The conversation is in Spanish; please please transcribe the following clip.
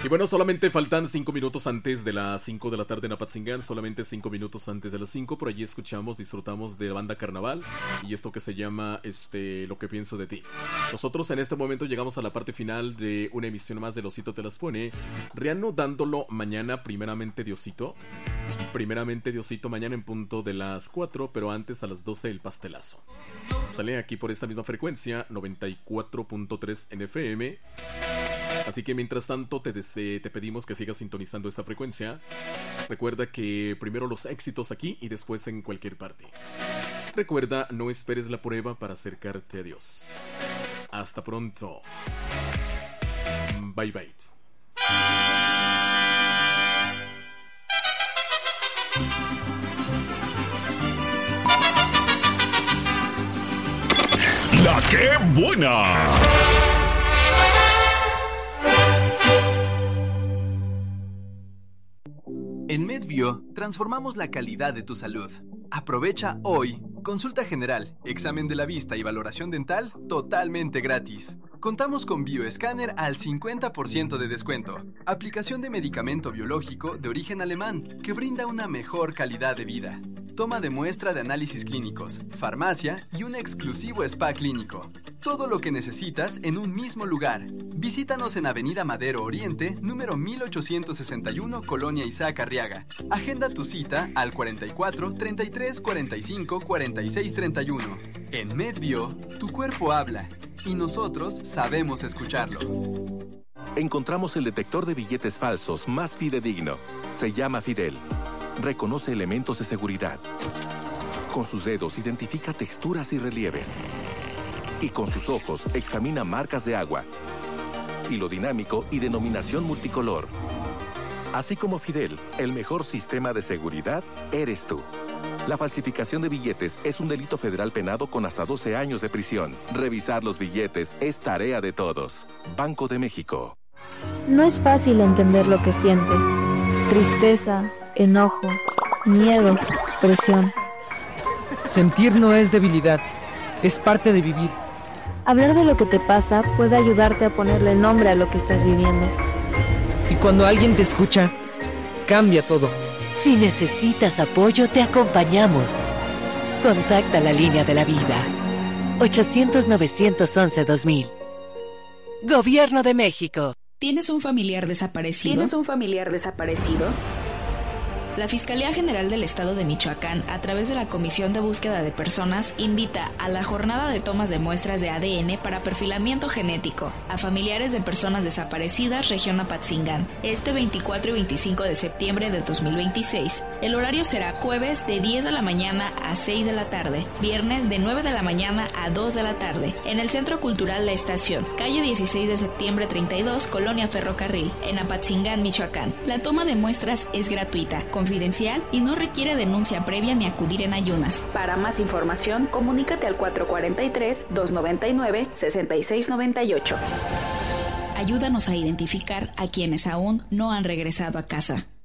Y bueno, solamente faltan 5 minutos antes de las 5 de la tarde en Apatzingán. Solamente 5 minutos antes de las 5. Por allí disfrutamos de Banda Carnaval. Y esto que se llama Lo que pienso de ti. Nosotros en este momento llegamos a la parte final de una emisión más de Osito te las pone. Reanudándolo mañana, primeramente Diosito. Mañana en punto de las 4. Pero antes a las 12 el pastelazo. Sale aquí por esta misma frecuencia, 94.3 en FM. Así que mientras tanto te pedimos que sigas sintonizando esta frecuencia. Recuerda que primero los éxitos aquí y después en cualquier parte. Recuerda, no esperes la prueba para acercarte a Dios. Hasta pronto. Bye bye. ¡La qué buena! En MedBio transformamos la calidad de tu salud. Aprovecha hoy consulta general, examen de la vista y valoración dental totalmente gratis. Contamos con bioescáner al 50% de descuento. Aplicación de medicamento biológico de origen alemán que brinda una mejor calidad de vida. Toma de muestra de análisis clínicos, farmacia y un exclusivo spa clínico. Todo lo que necesitas en un mismo lugar. Visítanos en Avenida Madero Oriente, número 1861, Colonia Isaac Arriaga. Agenda tu cita al 44 33 45 46 31. En MedBio, tu cuerpo habla y nosotros sabemos escucharlo. Encontramos el detector de billetes falsos más fidedigno. Se llama Fidel. Reconoce elementos de seguridad. Con sus dedos identifica texturas y relieves. Y con sus ojos examina marcas de agua. Hilo dinámico y denominación multicolor. Así como Fidel, el mejor sistema de seguridad eres tú. La falsificación de billetes es un delito federal penado con hasta 12 años de prisión. Revisar los billetes es tarea de todos. Banco de México. No es fácil entender lo que sientes. Tristeza, enojo, miedo, presión. Sentir no es debilidad, es parte de vivir. Hablar de lo que te pasa puede ayudarte a ponerle nombre a lo que estás viviendo. Y cuando alguien te escucha, cambia todo. Si necesitas apoyo, te acompañamos. Contacta la línea de la vida. 800-911-2000. Gobierno de México. ¿Tienes un familiar desaparecido? La Fiscalía General del Estado de Michoacán, a través de la Comisión de Búsqueda de Personas, invita a la jornada de tomas de muestras de ADN para perfilamiento genético a familiares de personas desaparecidas, región Apatzingán, este 24 y 25 de septiembre de 2026. El horario será jueves de 10 de la mañana a 6 de la tarde, viernes de 9 de la mañana a 2 de la tarde, en el Centro Cultural La Estación, calle 16 de septiembre 32, Colonia Ferrocarril, en Apatzingán, Michoacán. La toma de muestras es gratuita, confidencial y no requiere denuncia previa ni acudir en ayunas. Para más información, comunícate al 443-299-6698. Ayúdanos a identificar a quienes aún no han regresado a casa.